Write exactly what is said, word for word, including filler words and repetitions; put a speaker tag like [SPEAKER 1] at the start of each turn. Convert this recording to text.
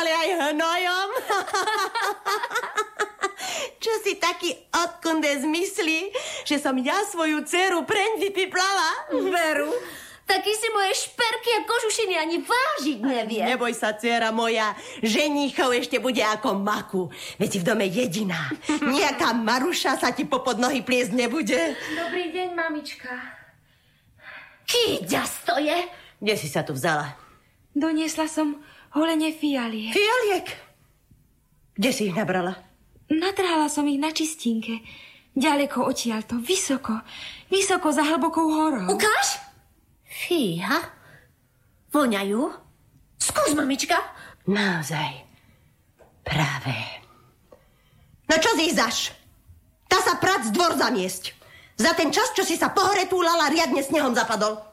[SPEAKER 1] nazvali aj hnojom. Čo si taký odkunde zmyslí, že som ja svoju dceru preň vypiplala?
[SPEAKER 2] Veru, taký si moje šperky a kožušiny ani vážiť nevie.
[SPEAKER 1] Neboj sa, dcera moja, ženíchov ešte bude ako maku. Veď si v dome jediná. Nejaká Maruša sa ti popod nohy pliesť nebude.
[SPEAKER 3] Dobrý deň, mamička.
[SPEAKER 2] Kýďa stoje?
[SPEAKER 1] Kde si sa tu vzala?
[SPEAKER 3] Doniesla som holenie fialiek.
[SPEAKER 1] Fialiek? Kde si ich nabrala?
[SPEAKER 3] Natrhala som ich na čistínke. Ďaleko odtiaľto, vysoko. Vysoko za hlbokou horou.
[SPEAKER 2] Ukáž? Fíha. Voňajú? Skús, mamička.
[SPEAKER 1] Naozaj. Práve. No čo zízaš? Tá sa prac dvor zamiesť. Za ten čas, čo si sa po hore túlala, riadne snehom zapadol.